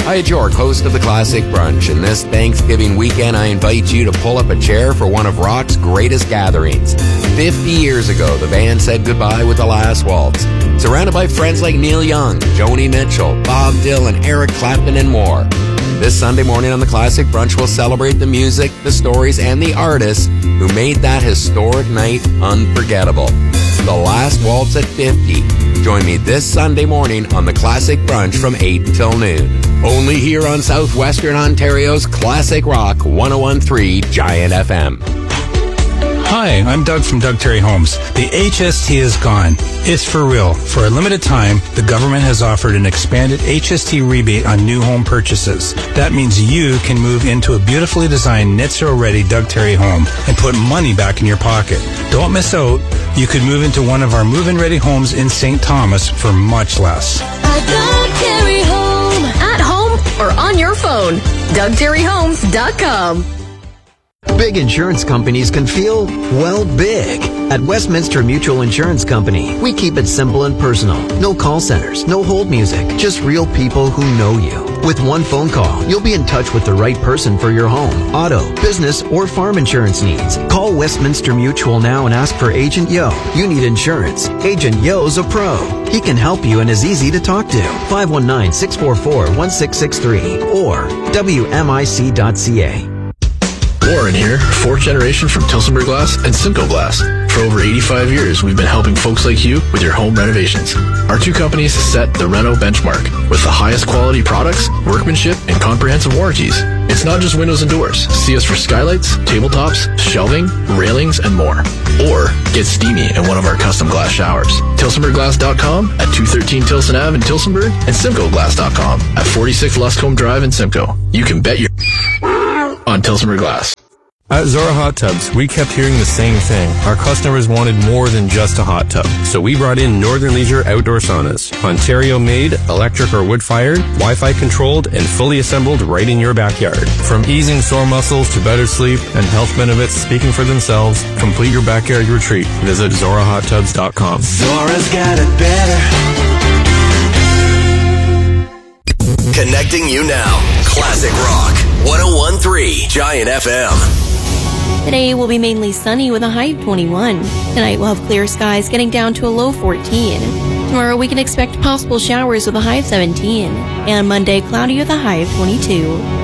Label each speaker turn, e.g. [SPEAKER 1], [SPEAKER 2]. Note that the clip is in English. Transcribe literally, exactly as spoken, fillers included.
[SPEAKER 1] Hi, York, host of the Classic Brunch, and this Thanksgiving weekend I invite you to pull up a chair for one of rock's greatest gatherings. Fifty years ago, the band said goodbye with The Last Waltz, surrounded by friends like Neil Young, Joni Mitchell, Bob Dylan, Eric Clapton, and more. This Sunday morning on the Classic Brunch, we'll celebrate the music, the stories, and the artists who made that historic night unforgettable. The Last Waltz at fifty. Join me this Sunday morning on the Classic Brunch from eight till noon. Only here on Southwestern Ontario's Classic Rock one oh one point three Giant F M.
[SPEAKER 2] Hi, I'm Doug from Doug Terry Homes. The H S T is gone. It's for real. For a limited time, the government has offered an expanded H S T rebate on new home purchases. That means you can move into a beautifully designed net zero ready Doug Terry home and put money back in your pocket. Don't miss out. You could move into one of our move-in ready homes in Saint Thomas for much less.
[SPEAKER 3] A Doug Terry home. At home or on your phone. Doug Terry Homes dot com.
[SPEAKER 4] Big insurance companies can feel, well, big. At Westminster Mutual Insurance Company, we keep it simple and personal. No call centers, no hold music, just real people who know you. With one phone call, you'll be in touch with the right person for your home, auto, business, or farm insurance needs. Call Westminster Mutual now and ask for Agent Yo. You need insurance. Agent Yo's a pro. He can help you and is easy to talk to. five one nine, six four four, one six six three or W M I C dot C A.
[SPEAKER 5] Warren here, fourth generation from Tilsonburg Glass and Simcoe Glass. For over eighty-five years, we've been helping folks like you with your home renovations. Our two companies set the Reno benchmark with the highest quality products, workmanship, and comprehensive warranties. It's not just windows and doors. See us for skylights, tabletops, shelving, railings, and more. Or get steamy in one of our custom glass showers. Tilsonburg Glass dot com at two thirteen Tilson Avenue in Tilsonburg and Simcoe Glass dot com at forty-six Luscombe Drive in Simcoe. You can bet your on Tilsonburg Glass.
[SPEAKER 6] At Zora Hot Tubs, we kept hearing the same thing. Our customers wanted more than just a hot tub. So we brought in Northern Leisure Outdoor Saunas. Ontario-made, electric or wood-fired, Wi-Fi controlled, and fully assembled right in your backyard. From easing sore muscles to better sleep and health benefits speaking for themselves, complete your backyard retreat. Visit Zora Hot Tubs dot com.
[SPEAKER 7] Zora's got it better.
[SPEAKER 8] Connecting you now. Classic Rock one oh one point three Giant F M.
[SPEAKER 9] Today will be mainly sunny with a high of twenty-one. Tonight we'll have clear skies getting down to a low fourteen. Tomorrow we can expect possible showers with a high of seventeen. And Monday cloudy with a high of twenty-two.